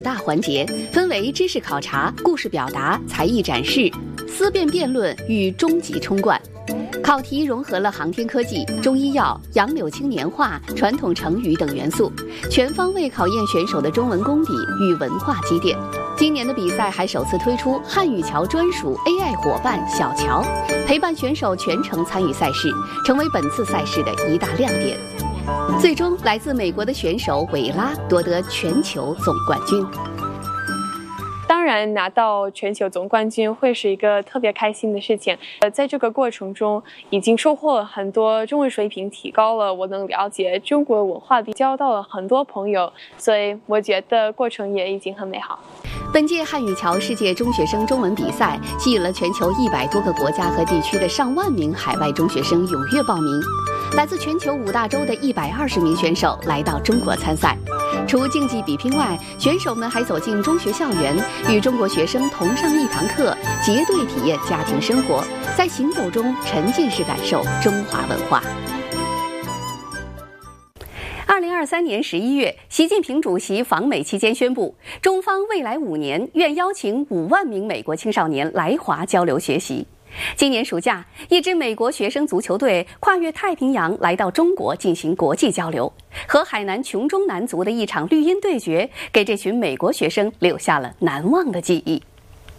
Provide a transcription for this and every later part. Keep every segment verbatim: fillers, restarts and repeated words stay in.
大环节，分为知识考察、故事表达、才艺展示、思辨辩论与终极冲冠。考题融合了航天科技、中医药、杨柳青年画、传统成语等元素，全方位考验选手的中文功底与文化积淀。今年的比赛还首次推出汉语桥专属 A I 伙伴小乔，陪伴选手全程参与赛事，成为本次赛事的一大亮点。最终，来自美国的选手韦拉夺得全球总冠军。 当然，拿到全球总冠军会是一个特别开心的事情。呃，在这个过程中，已经收获了很多中文水平提高了，我能了解中国文化，交到了很多朋友，所以我觉得过程也已经很美好。 本届汉语桥世界中学生中文比赛吸引了全球一百多个国家和地区的上万名海外中学生踊跃报名，来自全球五大洲的一百二十名选手来到中国参赛。除竞技比拼外，选手们还走进中学校园，与中国学生同上一堂课，结对体验家庭生活，在行走中沉浸式感受中华文化。二零二三年十一月，习近平主席访美期间宣布，中方未来五年愿邀请五万名美国青少年来华交流学习。今年暑假，一支美国学生足球队跨越太平洋来到中国进行国际交流，和海南琼中男足的一场绿茵对决，给这群美国学生留下了难忘的记忆。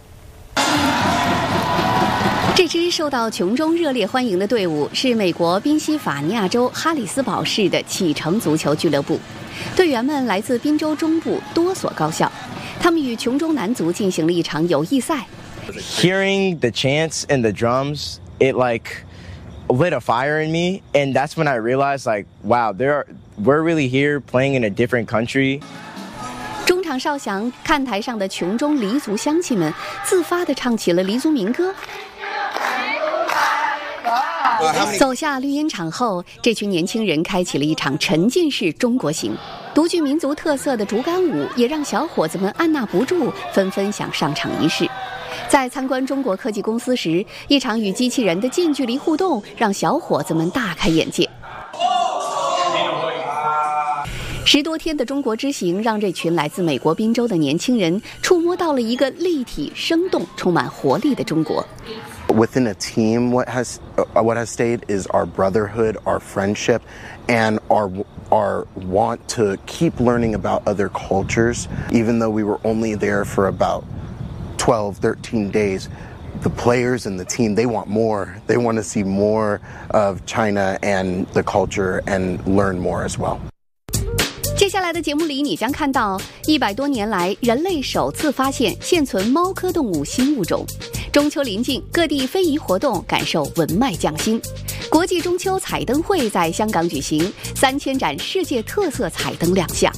这支受到琼中热烈欢迎的队伍是美国宾夕法尼亚州哈里斯堡市的启程足球俱乐部，队员们来自宾州中部多所高校，他们与琼中男足进行了一场友谊赛。 Hearing the chants and the drums, it like lit a fire in me, and that's when I realized, like, wow, there are, we're really here playing in a different country. 中场哨响，看台上的琼中黎族乡亲们自发地唱起了黎族民歌。走下绿茵场后，这群年轻人开启了一场沉浸式中国行。独具民族特色的竹竿舞也让小伙子们按捺不住，纷纷想上场一试。在参观中国科技公司时，一场与机器人的近距离互动让小伙子们大开眼界。十多天的中国之行让这群来自美国宾州的年轻人触摸到了一个立体、生动、充满活力的中国。 Within a team, what has uh, what has stayed is our brotherhood, our friendship, and our our want to keep learning about other cultures. Even though we were only there for about twelve, thirteen days, the players and the team, they want more. They want to see more of China and the culture and learn more as well. 接下来的节目里，你将看到一百多年来人类首次发现现存猫科动物新物种。中秋临近，各地非遗活动感受文脉匠心。国际中秋彩灯会在香港举行，三千盏世界特色彩灯亮相。